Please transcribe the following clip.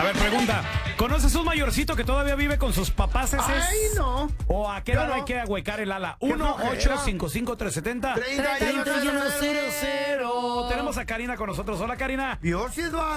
A ver, pregunta. ¿Conoces un mayorcito que todavía vive con sus papás? Ay, no. ¿O a qué edad hay que ahuecar el ala? 1-855-370-3100. Tenemos a Karina con nosotros. Hola, Karina. Dios, Eduardo.